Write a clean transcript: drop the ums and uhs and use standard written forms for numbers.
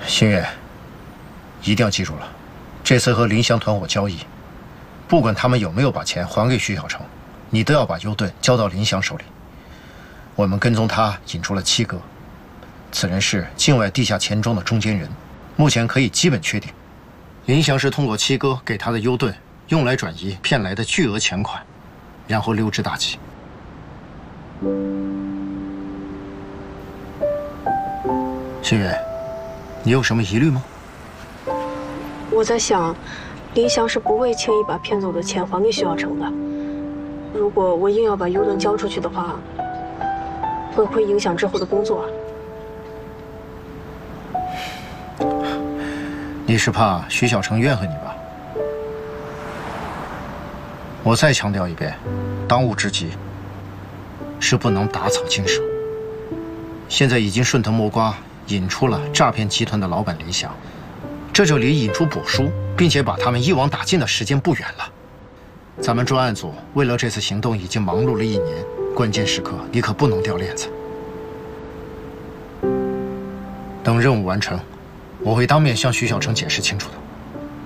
星月，一定要记住了，这次和林祥团伙交易，不管他们有没有把钱还给徐小成，你都要把优盾交到林祥手里。我们跟踪他，引出了七哥，此人是境外地下钱庄的中间人，目前可以基本确定，林祥是通过七哥给他的优盾，用来转移骗来的巨额钱款，然后溜之大吉。星月，你有什么疑虑吗？ 我在想，林祥是不会轻易把骗走的钱还给徐小成的。如果我硬要把优盾交出去的话，会不会影响之后的工作啊？ 你是怕徐小成怨恨你吧？我再强调一遍，当务之急是不能打草惊蛇。现在已经顺藤摸瓜引出了诈骗集团的老板林祥，这就离引出果叔，并且把他们一网打尽的时间不远了。咱们专案组为了这次行动已经忙碌了1年，关键时刻你可不能掉链子。等任务完成，我会当面向徐小成解释清楚的。